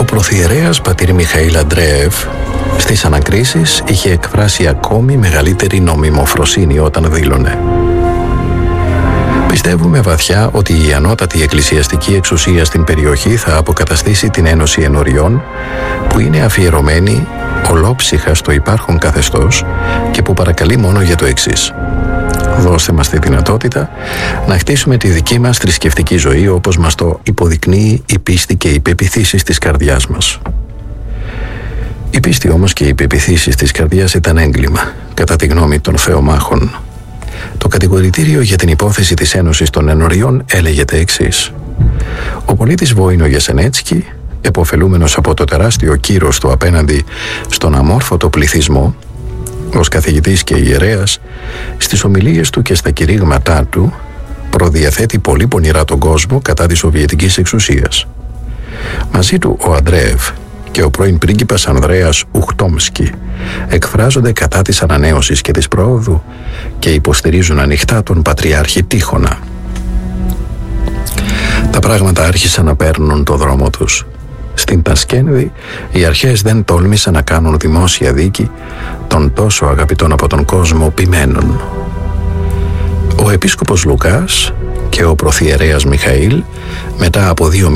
Πρωθιερέας πατήρ Μιχαήλ Αντρέευ στις ανακρίσεις είχε εκφράσει ακόμη μεγαλύτερη νομιμοφροσύνη όταν δήλωνε: «Πιστεύουμε βαθιά ότι η ανώτατη εκκλησιαστική εξουσία στην περιοχή θα αποκαταστήσει την Ένωση Ενωριών, που είναι αφιερωμένη ολόψυχα στο υπάρχον καθεστώς και που παρακαλεί μόνο για το εξής: δώστε μας τη δυνατότητα να χτίσουμε τη δική μας θρησκευτική ζωή όπως μας το υποδεικνύει η πίστη και οι πεποιθήσεις της καρδιάς μας». Η πίστη όμως και οι πεποιθήσεις της καρδιάς ήταν έγκλημα, κατά τη γνώμη των θεομάχων. Το κατηγορητήριο για την υπόθεση της Ένωσης των Ενωριών έλεγε τα εξής: ο πολίτης Βόινο Γεσενέτσκι, επωφελούμενος από το τεράστιο κύρος του απέναντι στον αμόρφωτο πληθυσμό, ως καθηγητής και ιερέας, στις ομιλίες του και στα κηρύγματά του προδιαθέτει πολύ πονηρά τον κόσμο κατά της Σοβιετικής εξουσίας. Μαζί του ο Αντρέευ και ο πρώην πρίγκιπας Ανδρέας Ουχτόμσκι εκφράζονται κατά της ανανέωσης και της πρόοδου και υποστηρίζουν ανοιχτά τον Πατριάρχη Τίχωνα. Τα πράγματα άρχισαν να παίρνουν το δρόμο τους. Στην Τασκένδη οι αρχές δεν τόλμησαν να κάνουν δημόσια δίκη των τόσο αγαπητών από τον κόσμο ποιμένων. Ο επίσκοπος Λουκάς και ο πρωθιερέας Μιχαήλ, μετά από 2